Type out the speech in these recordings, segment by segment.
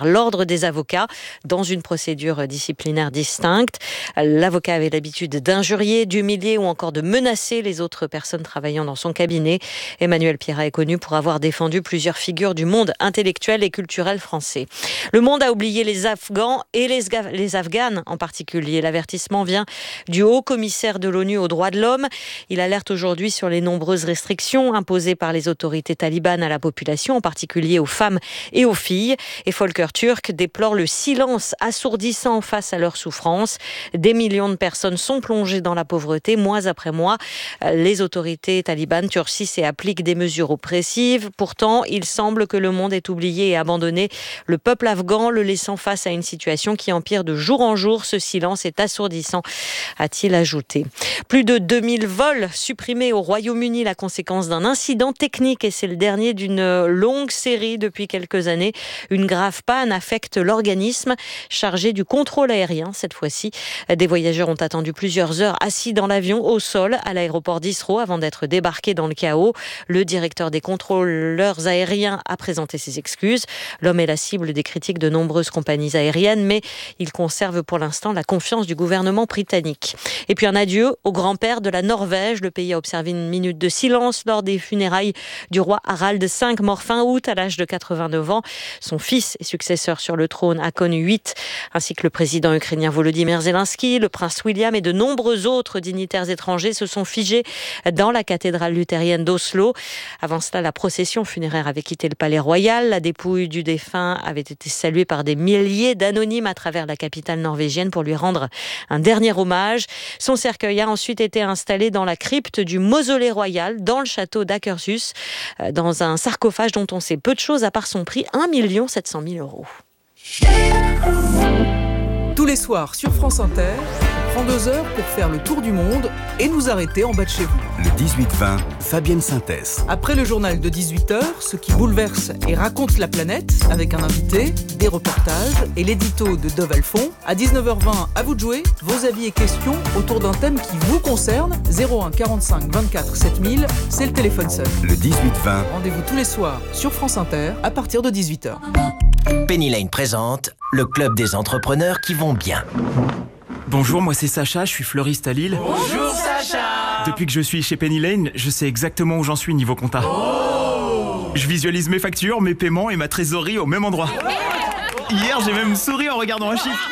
par l'ordre des avocats dans une procédure disciplinaire distincte. L'avocat avait l'habitude d'injurier, d'humilier ou encore de menacer les autres personnes travaillant dans son cabinet. Emmanuel Pierrat est connu pour avoir défendu plusieurs figures du monde intellectuel et culturel français. Le monde a oublié les Afghans et les Afghanes en particulier. L'avertissement vient du haut-commissaire de l'ONU aux droits de l'homme. Il alerte aujourd'hui sur les nombreuses restrictions imposées par les autorités talibanes à la population, en particulier aux femmes et aux filles. Et Volker Türk déplore le silence assourdissant face à leurs souffrances. Des millions de personnes sont plongées dans la pauvreté mois après mois. Les autorités talibanes durcissent et appliquent des mesures oppressives. Pourtant, il semble que le monde ait oublié et abandonné le peuple afghan, le laissant face à une situation qui empire de jour en jour. Ce silence est assourdissant, a-t-il ajouté. Plus de 2000 vols supprimés au Royaume-Uni, la conséquence d'un incident technique, et c'est le dernier d'une longue série depuis quelques années. Une grave panne affecte l'organisme chargé du contrôle aérien. Cette fois-ci, des voyageurs ont attendu plusieurs heures assis dans l'avion au sol à l'aéroport d'Heathrow avant d'être débarqués dans le chaos. Le directeur des contrôleurs aériens a présenté ses excuses. L'homme est la cible des critiques de nombreuses compagnies aériennes, mais il conserve pour l'instant la confiance du gouvernement britannique. Et puis un adieu au grand-père de la Norvège. Le pays a observé une minute de silence lors des funérailles du roi Harald V, mort fin août à l'âge de 89 ans. Son fils et successeur sur le trône, Haakon VIII, ainsi que le président ukrainien Volodymyr Zelensky, le prince William et de nombreux autres dignitaires étrangers se sont figés dans la cathédrale luthérienne d'Oslo. Avant cela, la procession funéraire avait quitté le palais royal. La dépouille du défunt avait été saluée par des milliers d'anonymes à travers la capitale norvégienne pour lui rendre un dernier hommage. Son cercueil a ensuite été installé dans la crypte du mausolée royal dans le château d'Akershus, dans un sarcophage dont on sait peu de choses à part son prix, 1 700 000 €. Tous les soirs sur France Inter, on prend 2 heures pour faire le tour du monde et nous arrêter en bas de chez vous. Le 18-20, Fabienne Synthèse. Après le journal de 18h, ce qui bouleverse et raconte la planète, avec un invité, des reportages et l'édito de Dove Alphon. À 19h20, à vous de jouer, vos avis et questions autour d'un thème qui vous concerne. 01 45 24 7000, c'est le téléphone seul. Le 18-20. Rendez-vous tous les soirs sur France Inter à partir de 18h. Penny Lane présente le club des entrepreneurs qui vont bien. Bonjour, moi c'est Sacha, je suis fleuriste à Lille. Bonjour Sacha. Depuis que je suis chez Penny Lane, je sais exactement où j'en suis niveau compta. Je visualise mes factures, mes paiements et ma trésorerie au même endroit. Hier, j'ai même souri en regardant un chiffre.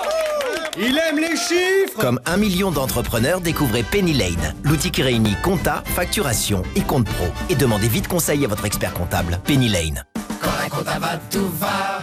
Il aime les chiffres. Comme 1 million d'entrepreneurs, découvrez Penny Lane, l'outil qui réunit compta, facturation et compte pro. Et demandez vite conseil à votre expert comptable. Penny Lane. Quand la compta va, tout va.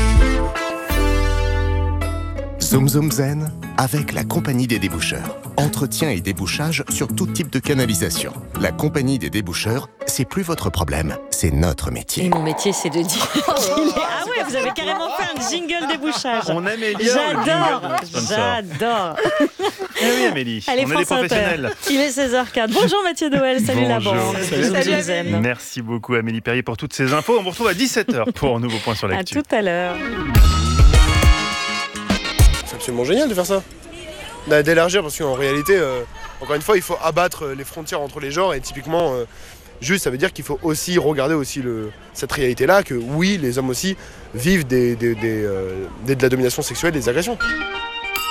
Zoom Zoom Zen avec la Compagnie des déboucheurs. Entretien et débouchage sur tout type de canalisation. La Compagnie des déboucheurs, c'est plus votre problème, c'est notre métier. Et mon métier, c'est de dire qu'il est... Ah ouais, vous avez carrément fait un jingle débouchage. On améliore J'adore. Eh oui, Amélie, Allez, on est des France Inter. professionnels. Il est 16h04. Bonjour Mathieu Noël, salut la Bonjour. bande. Salut, Zen. Merci beaucoup Amélie Perrier pour toutes ces infos. On vous retrouve à 17h pour un nouveau point sur À l'actu. tout à l'heure. C'est absolument génial de faire ça. D'élargir, parce qu'en réalité, encore une fois, il faut abattre les frontières entre les genres et typiquement, juste ça veut dire qu'il faut aussi regarder aussi cette réalité-là, que oui, les hommes aussi vivent de la domination sexuelle, des agressions.